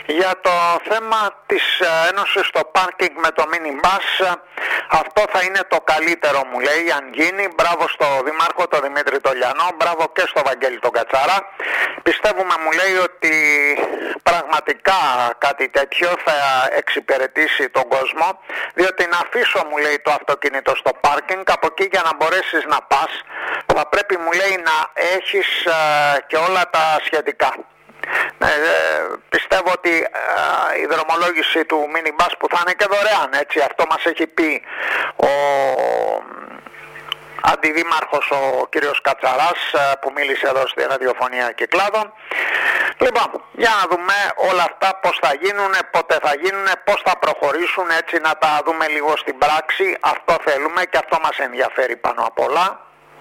Για το θέμα της ένωσης στο πάρκινγκ με το minibus, αυτό θα είναι το καλύτερο, μου λέει, αν γίνει. Μπράβο στο Δήμαρχο, τον Δημήτρη Τολιανό, μπράβο και στο Βαγγέλη τον Κατσαρά. Πιστεύουμε, μου λέει, ότι πραγματικά κάτι τέτοιο θα εξυπηρετήσει τον κόσμο, διότι να αφήσω, μου λέει, το αυτοκίνητο στο πάρκινγκ, από εκεί για να μπορέσεις να πας θα πρέπει, μου λέει, να έχεις και όλα τα σχετικά. Πιστεύω ότι η δρομολόγηση του minibus που θα είναι και δωρεάν, έτσι, αυτό μας έχει πει ο αντιδήμαρχος ο κύριος Κατσαράς που μίλησε εδώ στη ραδιοφωνία Κυκλάδων. Λοιπόν, για να δούμε όλα αυτά πώς θα γίνουν, πότε θα γίνουν, πώς θα προχωρήσουν, έτσι να τα δούμε λίγο στην πράξη. Αυτό θέλουμε και αυτό μας ενδιαφέρει πάνω απ' όλα.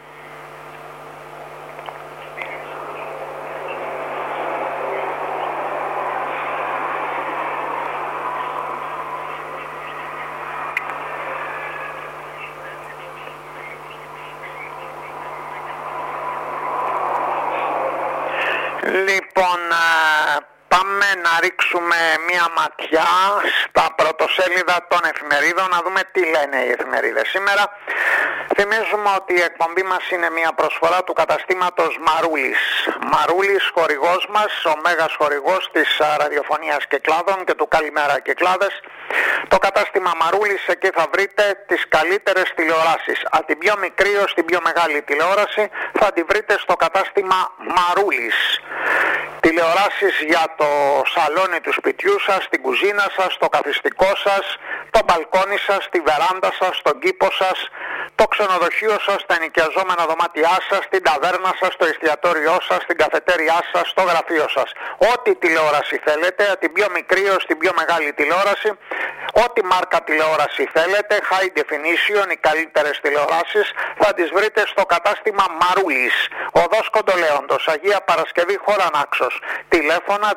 Λοιπόν, πάμε να ρίξουμε μία ματιά στα πρωτοσέλιδα των εφημερίδων, να δούμε τι λένε οι εφημερίδες σήμερα. Θυμίζουμε ότι η εκπομπή μας είναι μία προσφορά του καταστήματος Μαρούλης. Μαρούλης, χορηγός μας, ο μέγας χορηγός της ραδιοφωνίας Κυκλάδων και του Καλημέρα Κυκλάδες. Το κατάστημα Μαρούλης, εκεί θα βρείτε τις καλύτερες τηλεοράσεις. Από την πιο μικρή ως την πιο μεγάλη τηλεόραση θα τη βρείτε στο κατάστημα Μαρούλης. Τηλεοράσεις για το σαλόνι του σπιτιού σας, την κουζίνα σας, το καθιστικό σας, το μπαλκόνι σας, τη βεράντα σας, τον κήπο σας, το ξενοδοχείο σας, τα ενοικιαζόμενα δωμάτια σας, την ταβέρνα σας, το εστιατόριό σας, την καφετέριά σας, το γραφείο σας. Ό,τι τηλεόραση θέλετε, από την πιο μικρή ως την πιο μεγάλη τηλεόραση, ό,τι μάρκα τηλεόραση θέλετε, high definition, οι καλύτερες τηλεοράσεις, θα τις βρείτε στο κατάστημα Μαρούλης. Οδός Κοντολέοντος, Αγία Παρασκευή, χώρα Νάξος. Τηλέφωνα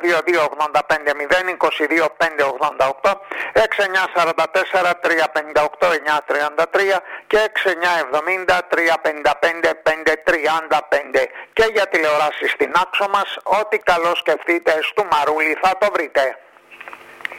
2255-22-588, 6944-358-933 και 6970-355-535. Και για τηλεοράσεις στην Άξο μας, ό,τι καλό σκεφτείτε στο Μαρούλη θα το βρείτε.